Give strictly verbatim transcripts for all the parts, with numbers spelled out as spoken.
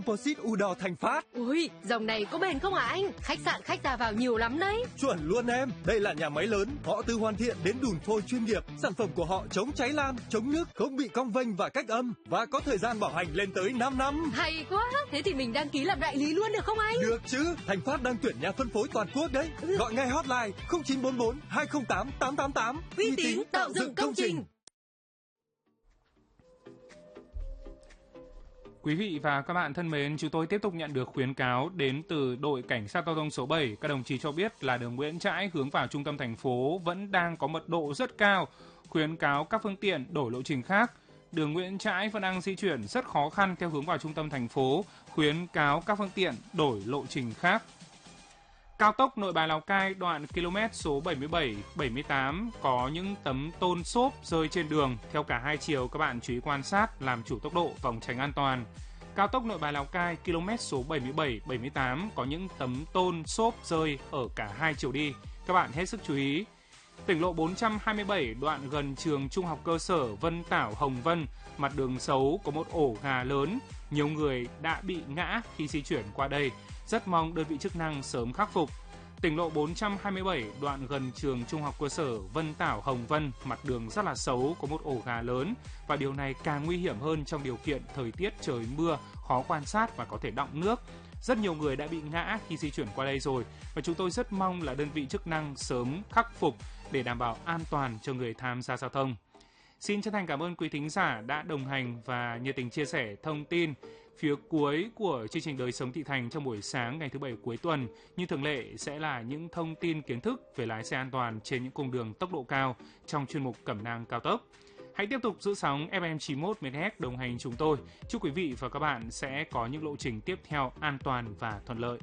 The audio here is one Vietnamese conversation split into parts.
Composite u đỏ Thành Phát. Ui, dòng này có bền không hả anh? Khách sạn khách ra vào nhiều lắm đấy. Chuẩn luôn em. Đây là nhà máy lớn, họ từ hoàn thiện đến đùn phôi chuyên nghiệp. Sản phẩm của họ chống cháy lan, chống nước, không bị cong vênh và cách âm, và có thời gian bảo hành lên tới năm năm. Hay quá. Thế thì mình đăng ký làm đại lý luôn được không anh? Được chứ. Thành Phát đang tuyển nhà phân phối toàn quốc đấy. Ừ. Gọi ngay hotline không chín bốn bốn hai không tám tám tám tám. Uy tín tạo dựng công trình. Quý vị và các bạn thân mến, chúng tôi tiếp tục nhận được khuyến cáo đến từ đội cảnh sát giao thông số bảy. Các đồng chí cho biết là đường Nguyễn Trãi hướng vào trung tâm thành phố vẫn đang có mật độ rất cao. Khuyến cáo các phương tiện đổi lộ trình khác. Đường Nguyễn Trãi vẫn đang di chuyển rất khó khăn theo hướng vào trung tâm thành phố. Khuyến cáo các phương tiện đổi lộ trình khác. Cao tốc Nội Bài Lào Cai đoạn km số bảy mươi bảy bảy mươi tám có những tấm tôn xốp rơi trên đường theo cả hai chiều, các bạn chú ý quan sát làm chủ tốc độ phòng tránh an toàn. Cao tốc Nội Bài Lào Cai km số bảy mươi bảy bảy mươi tám có những tấm tôn xốp rơi ở cả hai chiều đi, các bạn hết sức chú ý. Tỉnh lộ bốn trăm hai mươi bảy đoạn gần trường Trung học cơ sở Vân Tảo Hồng Vân, mặt đường xấu có một ổ gà lớn, nhiều người đã bị ngã khi di chuyển qua đây. Rất mong đơn vị chức năng sớm khắc phục. Tỉnh lộ bốn trăm hai mươi bảy đoạn gần trường Trung học cơ sở Vân Tảo Hồng Vân, mặt đường rất là xấu, có một ổ gà lớn, và điều này càng nguy hiểm hơn trong điều kiện thời tiết trời mưa, khó quan sát và có thể đọng nước. Rất nhiều người đã bị ngã khi di chuyển qua đây rồi, và chúng tôi rất mong là đơn vị chức năng sớm khắc phục để đảm bảo an toàn cho người tham gia giao thông. Xin chân thành cảm ơn quý thính giả đã đồng hành và nhiệt tình chia sẻ thông tin. Phía cuối của chương trình Đời Sống Thị Thành trong buổi sáng ngày thứ Bảy cuối tuần, như thường lệ sẽ là những thông tin kiến thức về lái xe an toàn trên những cung đường tốc độ cao trong chuyên mục Cẩm nang cao tốc. Hãy tiếp tục giữ sóng ép em chín mươi mốt mê ga héc đồng hành chúng tôi. Chúc quý vị và các bạn sẽ có những lộ trình tiếp theo an toàn và thuận lợi.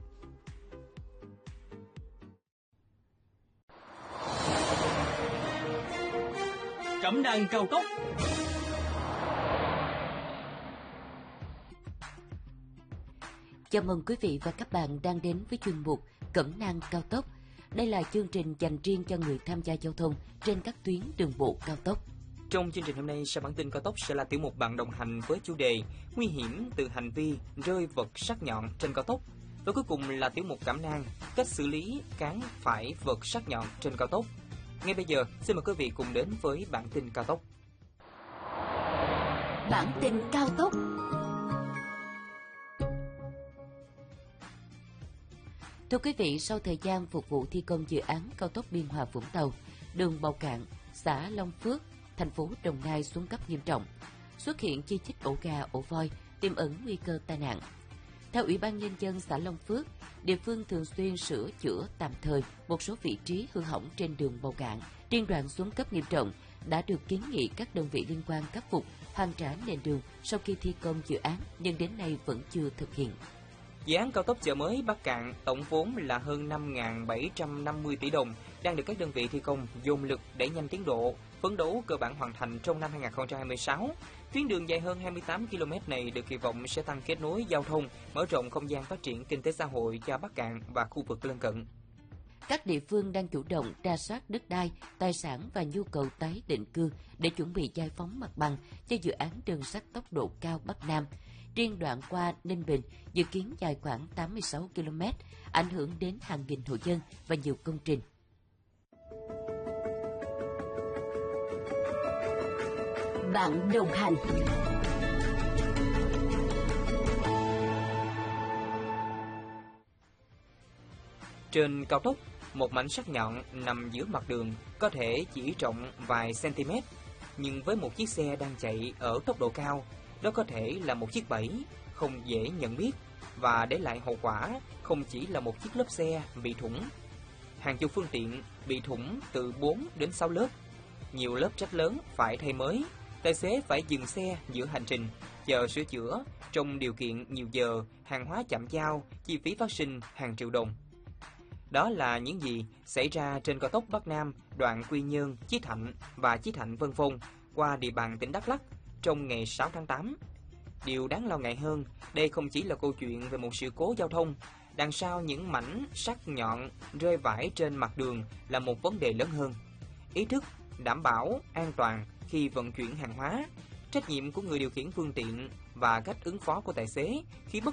Cẩm nang cao tốc. Chào mừng quý vị và các bạn đang đến với chuyên mục Cẩm nang cao tốc. Đây là chương trình dành riêng cho người tham gia giao thông trên các tuyến đường bộ cao tốc. Trong chương trình hôm nay, sau bản tin cao tốc sẽ là tiểu mục bạn đồng hành với chủ đề nguy hiểm từ hành vi rơi vật sắc nhọn trên cao tốc. Và cuối cùng là tiểu mục Cẩm nang, cách xử lý cán phải vật sắc nhọn trên cao tốc. Ngay bây giờ, xin mời quý vị cùng đến với bản tin cao tốc. Bản tin cao tốc. Thưa quý vị, sau thời gian phục vụ thi công dự án cao tốc Biên Hòa Vũng Tàu, đường Bầu Cạn, xã Long Phước, thành phố Đồng Nai xuống cấp nghiêm trọng, xuất hiện chi chít ổ gà, ổ voi, tiềm ẩn nguy cơ tai nạn. Theo Ủy ban Nhân dân xã Long Phước, địa phương thường xuyên sửa chữa tạm thời một số vị trí hư hỏng trên đường Bầu Cạn. Riêng đoạn xuống cấp nghiêm trọng đã được kiến nghị các đơn vị liên quan khắc phục, hoàn trả nền đường sau khi thi công dự án, nhưng đến nay vẫn chưa thực hiện. Dự án cao tốc chợ mới Bắc Cạn tổng vốn là hơn năm nghìn bảy trăm năm mươi tỷ đồng, đang được các đơn vị thi công dồn lực đẩy nhanh tiến độ, phấn đấu cơ bản hoàn thành trong năm hai nghìn không trăm hai mươi sáu. Tuyến đường dài hơn hai mươi tám ki lô mét này được kỳ vọng sẽ tăng kết nối giao thông, mở rộng không gian phát triển kinh tế xã hội cho Bắc Cạn và khu vực lân cận. Các địa phương đang chủ động rà soát đất đai, tài sản và nhu cầu tái định cư để chuẩn bị giải phóng mặt bằng cho dự án đường sắt tốc độ cao Bắc Nam. Riêng đoạn qua Ninh Bình dự kiến dài khoảng tám mươi sáu ki lô mét, ảnh hưởng đến hàng nghìn hộ dân và nhiều công trình. Bạn đồng hành. Trên cao tốc, một mảnh sắt nhọn nằm giữa mặt đường có thể chỉ rộng vài cm, nhưng với một chiếc xe đang chạy ở tốc độ cao, đó có thể là một chiếc bẫy không dễ nhận biết, và để lại hậu quả không chỉ là một chiếc lốp xe bị thủng. Hàng chục phương tiện bị thủng từ bốn đến sáu lớp, nhiều lớp trách lớn phải thay mới, tài xế phải dừng xe giữa hành trình, chờ sửa chữa trong điều kiện nhiều giờ, hàng hóa chậm giao, chi phí phát sinh hàng triệu đồng. Đó là những gì xảy ra trên cao tốc Bắc Nam đoạn Quy Nhơn, Chí Thạnh và Chí Thạnh Vân Phong qua địa bàn tỉnh Đắk Lắk trong ngày sáu tháng tám. Điều đáng lo ngại hơn, đây không chỉ là câu chuyện về một sự cố giao thông. Đằng sau những mảnh sắt nhọn rơi vãi trên mặt đường là một vấn đề lớn hơn. Ý thức đảm bảo an toàn khi vận chuyển hàng hóa, trách nhiệm của người điều khiển phương tiện và cách ứng phó của tài xế khi bất